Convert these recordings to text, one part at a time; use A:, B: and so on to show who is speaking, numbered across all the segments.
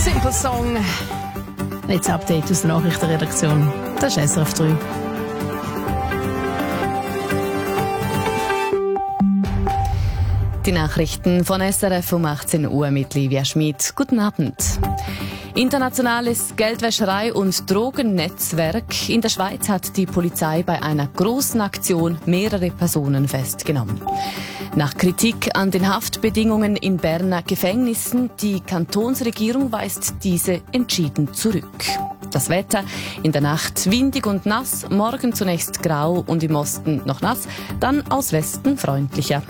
A: Simple Song. Jetzt Update aus der Nachrichtenredaktion. Das ist SRF 3. Die Nachrichten von SRF um 18 Uhr mit Livia Schmid. Guten Abend. Internationales Geldwäscherei- und Drogennetzwerk. In der Schweiz hat die Polizei bei einer großen Aktion mehrere Personen festgenommen. Nach Kritik an den Haftbedingungen in Berner Gefängnissen, die Kantonsregierung weist diese entschieden zurück. Das Wetter: in der Nacht windig und nass, morgen zunächst grau und im Osten noch nass, dann aus Westen freundlicher.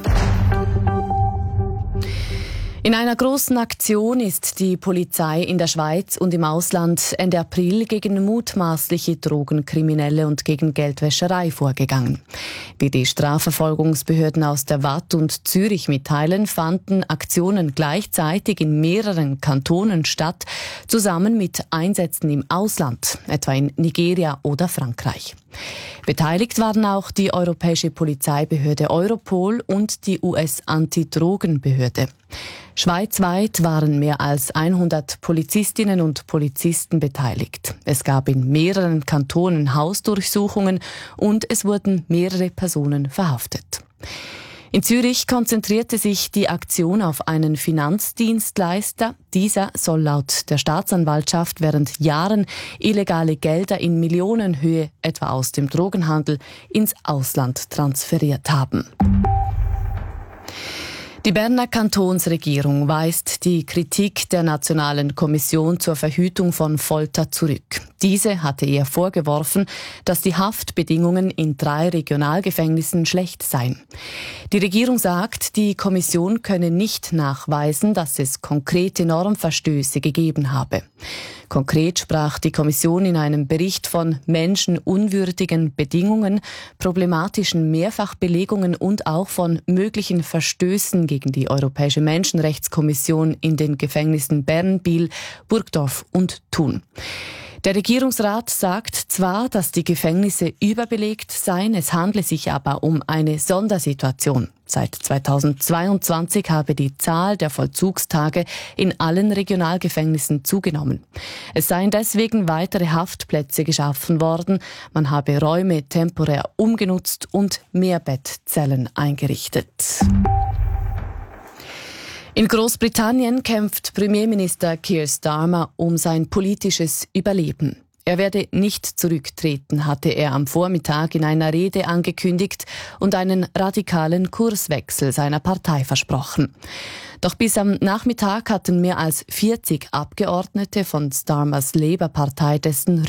A: In einer großen Aktion ist die Polizei in der Schweiz und im Ausland Ende April gegen mutmaßliche Drogenkriminelle und gegen Geldwäscherei vorgegangen. Wie die Strafverfolgungsbehörden aus der Waadt und Zürich mitteilen, fanden Aktionen gleichzeitig in mehreren Kantonen statt, zusammen mit Einsätzen im Ausland, etwa in Nigeria oder Frankreich. Beteiligt waren auch die europäische Polizeibehörde Europol und die US-Antidrogenbehörde. Schweizweit waren mehr als 100 Polizistinnen und Polizisten beteiligt. Es gab in mehreren Kantonen Hausdurchsuchungen und es wurden mehrere Personen verhaftet. In Zürich konzentrierte sich die Aktion auf einen Finanzdienstleister. Dieser soll laut der Staatsanwaltschaft während Jahren illegale Gelder in Millionenhöhe, etwa aus dem Drogenhandel, ins Ausland transferiert haben. Die Berner Kantonsregierung weist die Kritik der Nationalen Kommission zur Verhütung von Folter zurück. Diese hatte ihr vorgeworfen, dass die Haftbedingungen in 3 Regionalgefängnissen schlecht seien. Die Regierung sagt, die Kommission könne nicht nachweisen, dass es konkrete Normverstöße gegeben habe. Konkret sprach die Kommission in einem Bericht von menschenunwürdigen Bedingungen, problematischen Mehrfachbelegungen und auch von möglichen Verstößen gegen die Europäische Menschenrechtskommission in den Gefängnissen Bern, Biel, Burgdorf und Thun. Der Regierungsrat sagt zwar, dass die Gefängnisse überbelegt seien, es handle sich aber um eine Sondersituation. Seit 2022 habe die Zahl der Vollzugstage in allen Regionalgefängnissen zugenommen. Es seien deswegen weitere Haftplätze geschaffen worden, man habe Räume temporär umgenutzt und mehr Bettzellen eingerichtet. In Großbritannien kämpft Premierminister Keir Starmer um sein politisches Überleben. Er werde nicht zurücktreten, hatte er am Vormittag in einer Rede angekündigt und einen radikalen Kurswechsel seiner Partei versprochen. Doch bis am Nachmittag hatten mehr als 40 Abgeordnete von Starmers Labour-Partei dessen